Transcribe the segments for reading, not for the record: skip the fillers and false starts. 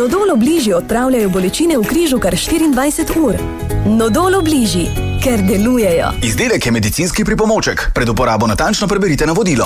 Nodol Obliži odpravljajo bolečine v križu kar 24 ur. Nodol Obliži, ker delujejo. Izdelek je medicinski pripomoček. Pred uporabo natančno preberite navodilo.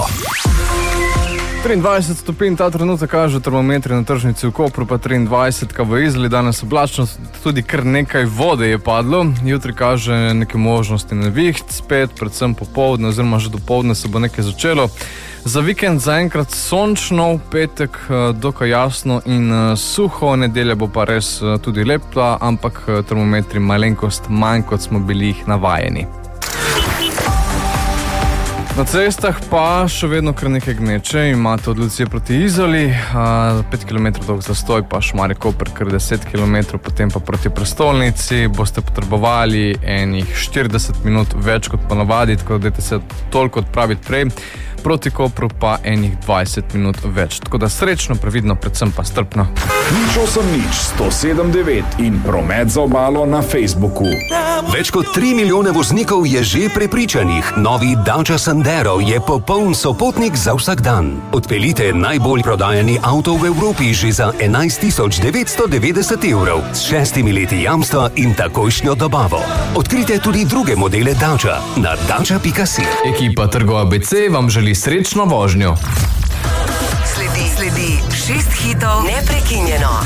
23 stopinj ta trenutek kaže termometri na tržnici v Kopru, pa 23 v Izoli. Danes oblačno, tudi kar nekaj vode je padlo. Jutri kaže neke možnosti neviht, spet, predvsem popoldne oziroma že dopoldne se bo nekaj začelo. Za vikend zaenkrat sončno, v petek dokaj jasno in suho, nedelja bo pa res tudi lepa, ampak termometri malenkost manj, kot smo bili jih navajeni. Na cestah pa še vedno kar nekaj gneče, imate od Lucije proti Izoli, 5 km dolg zastoj, pa Šmarje Koper kar 10 km, potem pa proti prestolnici boste potrebovali enih 40 minut več kot ponavadi, tako da dajte se toliko odpraviti prej, proti Kopru pa enih 20 minut več. Tako da srečno, previdno, predvsem pa strpno. 08-107-9 in promet za obalo na Facebooku. Več kot 3 milijone voznikov je že prepričanih. Novi Dacia Sandero je popoln sopotnik za vsak dan. Odpeljite najbolj prodajani avto v Evropi že za 11.990 evrov s 6 leti jamstva in takojšnjo dobavo. Odkrite tudi druge modele Dacia na dacia.si. Ekipa Trgo ABC vam želi srečno vožnjo. Sledi 6 hitov neprekinjeno.